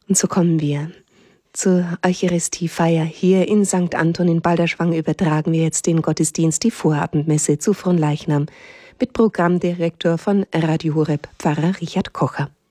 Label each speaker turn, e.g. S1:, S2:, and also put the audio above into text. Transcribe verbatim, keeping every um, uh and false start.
S1: Und so kommen wir zur Eucharistiefeier. Hier in Sankt Anton in Balderschwang übertragen wir jetzt den Gottesdienst, die Vorabendmesse zu Fronleichnam mit Programmdirektor von Radio Horeb, Pfarrer Richard Kocher.